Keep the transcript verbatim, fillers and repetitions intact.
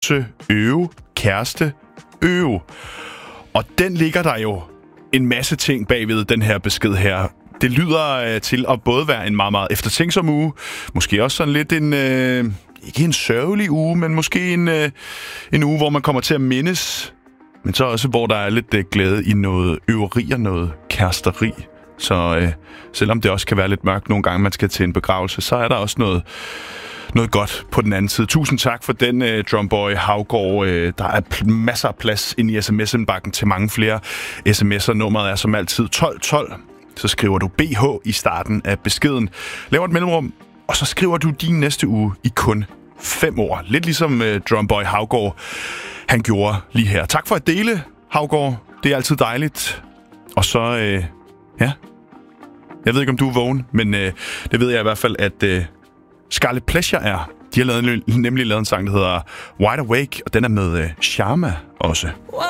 øve, kæreste, øve. Og den ligger der jo en masse ting bagved den her besked her. Det lyder øh, til at både være en meget, meget eftertænksom uge. Måske også sådan lidt en, øh, ikke en sørgelig uge, men måske en, øh, en uge, hvor man kommer til at mindes. Men så også, hvor der er lidt øh, glæde i noget øveri og noget kæresteri. Så øh, selvom det også kan være lidt mørkt nogle gange, man skal til en begravelse, så er der også noget, noget godt på den anden side. Tusind tak for den, øh, Drumboy Haugaard. Øh, der er pl- masser af plads inde i sms-indbakken til mange flere sms'er. Nummeret er som altid tolv tolv. Så skriver du B H i starten af beskeden. Laver et mellemrum, og så skriver du din næste uge i kun fem ord. Lidt ligesom øh, Drumboy Haugaard, han gjorde lige her. Tak for at dele, Haugaard. Det er altid dejligt. Og så, øh, ja... Jeg ved ikke, om du er vågen, men øh, det ved jeg i hvert fald, at øh, Scarlet Pleasure er. De har lavet, nemlig lavet en sang, der hedder Wide Awake, og den er med øh, Sharma også.